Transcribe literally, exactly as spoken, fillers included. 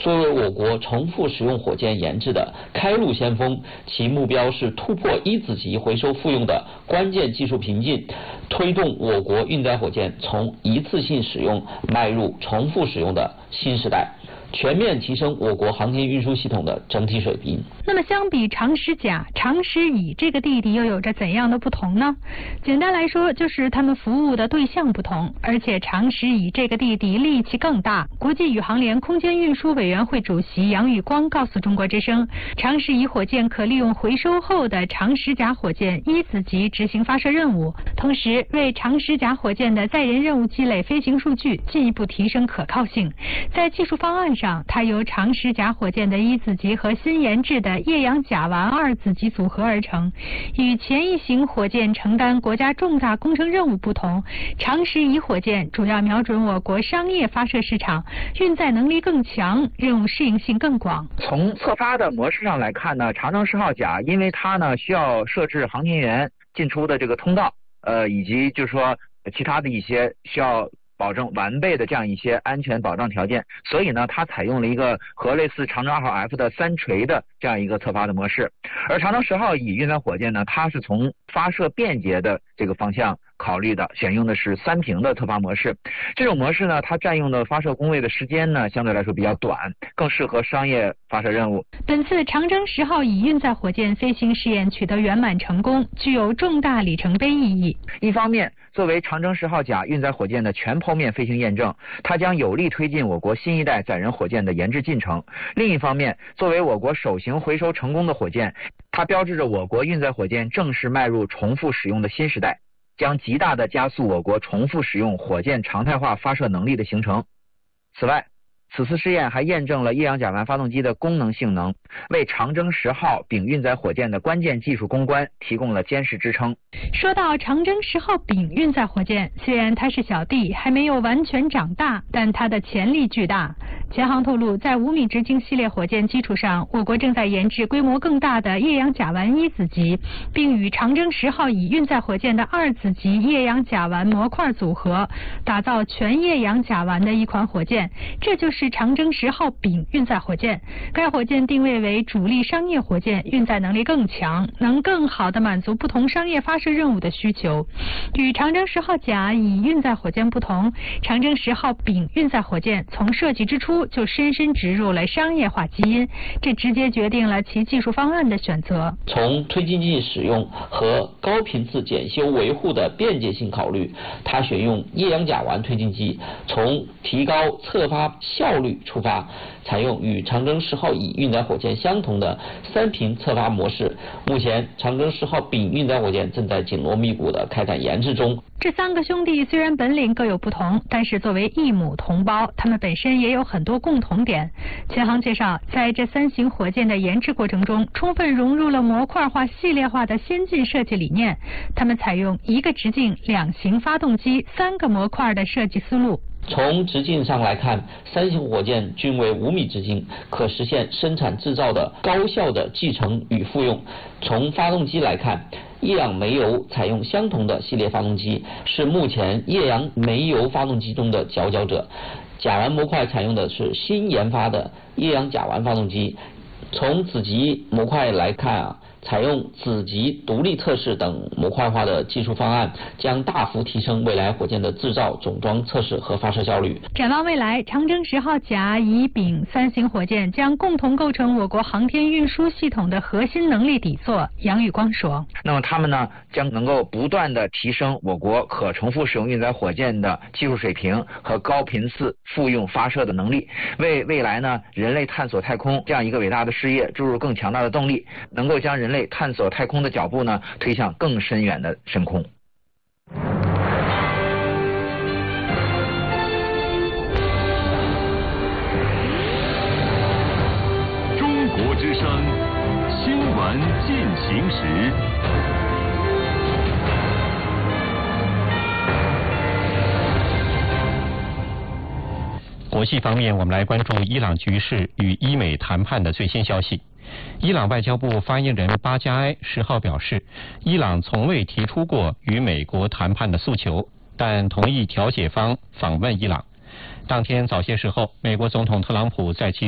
作为我国重复使用火箭研制的开路先锋，其目标是突破一子级回收复用的关键技术瓶颈，推动我国运载火箭从一次性使用迈入重复使用的新时代，全面提升我国航天运输系统的整体水平。 那么相比长矢甲、长矢乙这个弟弟又有着怎样的不同呢？简单来说，就是他们服务的对象不同，而且长矢乙这个弟弟力气更大。国际宇航联空间运输委员会主席杨宇光告诉中国之声，长矢乙火箭可利用回收后的长矢甲火箭一子级执行发射任务，同时为长矢甲火箭的载人任务积累飞行数据，进一步提升可靠性。在技术方案上，它由长矢甲火箭的一子级和新研制的液氧甲烷二子级组合而成。与前一型火箭承担国家重大工程任务不同，长矢乙火箭主要瞄准我国商业发射市场，运载能力更强，任务适应性更广。 从测发的模式上来看呢，长征十号甲因为它呢需要设置航天员进出的这个通道，呃，以及就是说其他的一些需要保证完备的这样一些安全保障条件，所以呢，它采用了一个和类似长征二号 F 的三锤的这样一个测发的模式。而长征十号乙运载火箭呢，它是从发射便捷的这个方向考虑的，选用的是三屏的测发模式。这种模式呢，它占用的发射工位的时间呢，相对来说比较短，更适合商业发射任务。 本次长征十号乙运载火箭飞行试验取得圆满成功，具有重大里程碑意义。 一方面，作为长征十号甲运载火箭的全剖面飞行验证，它将有力推进我国新一代载人火箭的研制进程。另一方面，作为我国首型回收成功的火箭，它标志着我国运载火箭正式迈入重复使用的新时代，将极大地加速我国重复使用火箭常态化发射能力的形成。此外，此次试验还验证了液氧甲烷发动机的功能性能，为长征十号丙运载火箭的关键技术攻关提供了坚实支撑。 说到长征十号丙运载火箭，虽然它是小弟，还没有完全长大，但它的潜力巨大。前航透露，在五米直径系列火箭基础上，我国正在研制规模更大的液氧甲烷一子级，并与长征十号乙运载火箭的二子级液氧甲烷模块组合，打造全液氧甲烷的一款火箭。这就是长征十号丙运载火箭。该火箭定位为主力商业火箭，运载能力更强，能更好地满足不同商业发射任务的需求。与长征十号甲乙运载火箭不同，长征十号丙运载火箭从设计之初就深深植入了商业化基因，这直接决定了其技术方案的选择。 从推进剂使用和高频次检修维护的便捷性考虑，它选用液氧甲烷推进剂，从提高测发效率出发，采用与长征十号乙运载火箭相同的三屏测发模式。目前，长征十号丙运载火箭正在紧锣密鼓地开展研制中。 这三个兄弟虽然本领各有不同，但是作为异母同胞，他们本身也有很多共同点。前航介绍，在这三型火箭的研制过程中，充分融入了模块化、系列化的先进设计理念。他们采用一个直径、两型发动机、三个模块的设计思路。 从直径上来看，三型火箭均为五米直径，可实现生产制造的高效的继承与复用。从发动机来看，液氧煤油采用相同的系列发动机，是目前液氧煤油发动机中的佼佼者。甲烷模块采用的是新研发的液氧甲烷发动机。从子级模块来看啊，采用子级独立测试等模块化的技术方案，将大幅提升未来火箭的制造、总装、测试和发射效率。 展望未来，长征十号甲、乙、丙三型火箭将共同构成我国航天运输系统的核心能力底座。杨宇光说：“ 那么他们呢，将能够不断的提升我国可重复使用运载火箭的技术水平和高频次复用发射的能力，为未来呢人类探索太空这样一个伟大的事业注入更强大的动力，能够将人类探索太空的脚步呢推向更深远的深空。” 中国之声新闻进行时。 国际方面，我们来关注伊朗局势与伊美谈判的最新消息。伊朗外交部发言人巴加埃十号表示，伊朗从未提出过与美国谈判的诉求，但同意调解方访问伊朗。当天早些时候，美国总统特朗普在其